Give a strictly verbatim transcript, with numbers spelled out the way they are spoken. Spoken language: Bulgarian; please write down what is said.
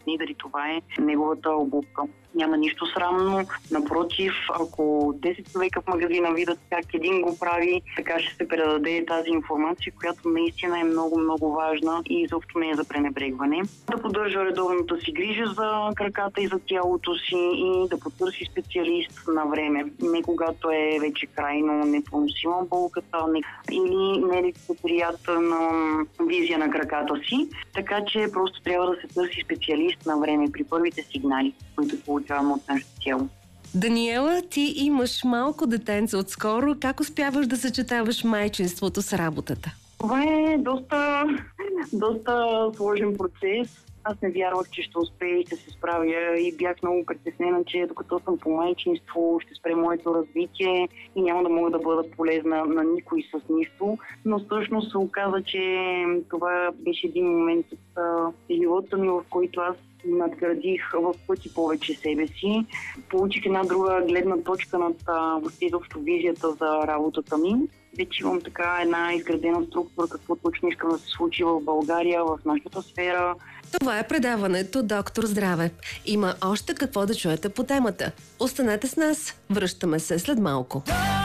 обясни дали това е неговата обувка. Няма нищо срамно. Напротив, ако десет човека в магазина видят как един го прави, така ще се предаде тази информация, която наистина е много-много важна и изобщо не е за пренебрегване. Да поддържа редовната си грижа за краката и за тялото си и да потърси специалист на време. Не когато е вече крайно непоносима болката или нелицеприятна визия на краката си. Така че просто трябва да се търси специалист на време при първите сигнали, които получаваме от нашето тяло. Даниела, ти имаш малко детенце отскоро. Как успяваш да съчетаваш майчинството с работата? Това е доста, доста сложен процес. Аз не вярвах, че ще успея и ще се справя и бях много притеснена, че докато съм по майчинство ще спре моето развитие и няма да мога да бъда полезна на никой с нищо. Но всъщност се оказа, че това беше един момент от живота ми, в който аз надградих в пъти повече себе си. Получих една друга гледна точка над изобщо визията за работата ми. Вече имам така една изградена структура, какво точно искам да се случи в България, в нашата сфера. Това е предаването Доктор Здраве. Има още какво да чуете по темата. Останете с нас. Връщаме се след малко.